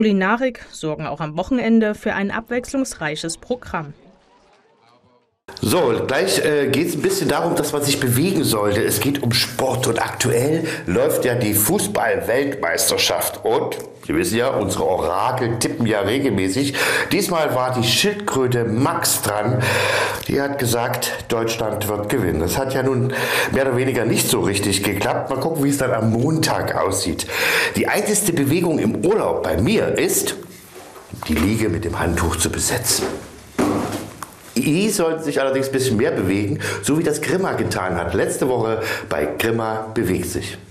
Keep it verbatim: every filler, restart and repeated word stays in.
Kulinarik sorgen auch am Wochenende für ein abwechslungsreiches Programm. So, gleich äh, geht es ein bisschen darum, dass man sich bewegen sollte. Es geht um Sport und aktuell läuft ja die Fußball-Weltmeisterschaft. Und Sie wissen ja, unsere Orakel tippen ja regelmäßig. Diesmal war die Schildkröte Max dran. Die hat gesagt, Deutschland wird gewinnen. Das hat ja nun mehr oder weniger nicht so richtig geklappt. Mal gucken, wie es dann am Montag aussieht. Die einzige Bewegung im Urlaub bei mir ist, die Liege mit dem Handtuch zu besetzen. Die sollten sich allerdings ein bisschen mehr bewegen, so wie das Grimma getan hat. Letzte Woche bei Grimma bewegt sich.